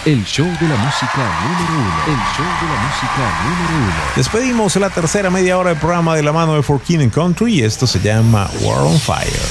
El show de la música número uno. El show de la música número uno. Despedimos la tercera media hora del programa de la mano de For King and Country y esto se llama War on Fire.